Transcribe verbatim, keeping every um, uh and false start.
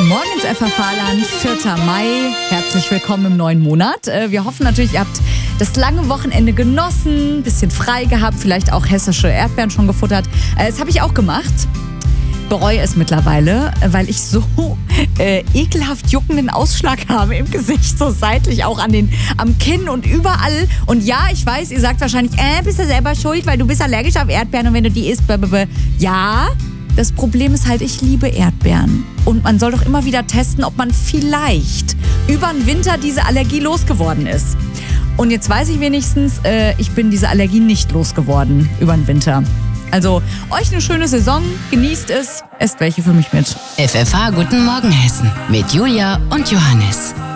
Guten Morgen ins F F A-Land, vierter Mai. Herzlich willkommen im neuen Monat. Wir hoffen natürlich, ihr habt das lange Wochenende genossen, ein bisschen frei gehabt, vielleicht auch hessische Erdbeeren schon gefuttert. Das habe ich auch gemacht. Bereue es mittlerweile, weil ich so äh, ekelhaft juckenden Ausschlag habe im Gesicht, so seitlich, auch an den, am Kinn und überall. Und ja, ich weiß, ihr sagt wahrscheinlich, äh, bist du selber schuld, weil du bist allergisch auf Erdbeeren und wenn du die isst, blablabla. Ja, das Problem ist halt, ich liebe Erdbeeren. Und man soll doch immer wieder testen, ob man vielleicht über den Winter diese Allergie losgeworden ist. Und jetzt weiß ich wenigstens, äh, ich bin diese Allergie nicht losgeworden über den Winter. Also, euch eine schöne Saison, genießt es, esst welche für mich mit. F F H Guten Morgen Hessen mit Julia und Johannes.